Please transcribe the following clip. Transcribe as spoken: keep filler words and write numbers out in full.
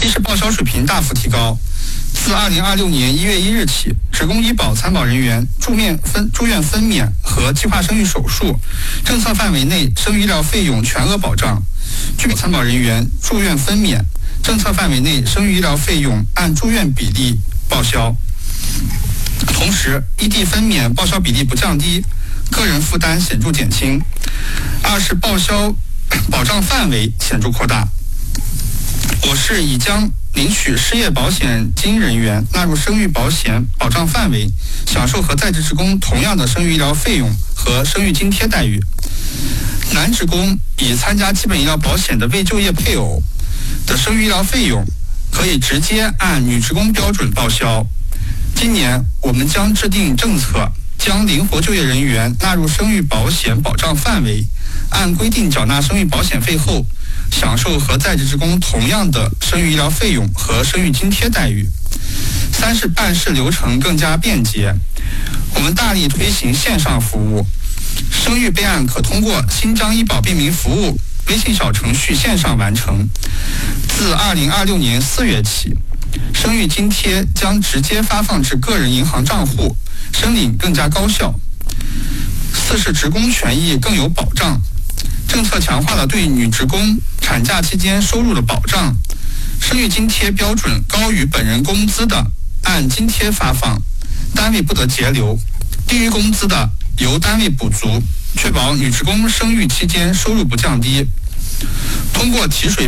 一是报销水平大幅提高。自二零二六年一月一日起，职工医保参保人员住院分住院分娩和计划生育手术政策范围内生育医疗费用全额保障；居保参保人员住院分娩政策范围内生育医疗费用按住院比例报销。同时，异地分娩报销比例不降低，个人负担显著减轻。二是报销保障范围显著扩大。我市已将领取失业保险金人员纳入生育保险保障范围，享受和在职职工同样的生育医疗费用和生育津贴待遇。男职工已参加基本医疗保险的未就业配偶的生育医疗费用，可以直接按女职工标准报销。今年我们将制定政策，将灵活就业人员纳入生育保险保障范围，按规定缴纳生育保险费后，享受和在职职工同样的生育医疗费用和生育津贴待遇。三是办事流程更加便捷，我们大力推行线上服务，生育备案可通过新疆医保便民服务微信小程序线上完成。自二零二六年四月起，生育津贴将直接发放至个人银行账户，申领更加高效。四是职工权益更有保障，政策强化了对女职工产假期间收入的保障，生育津贴标准高于本人工资的按津贴发放，单位不得节流；低于工资的由单位补足，确保女职工生育期间收入不降低。通过提水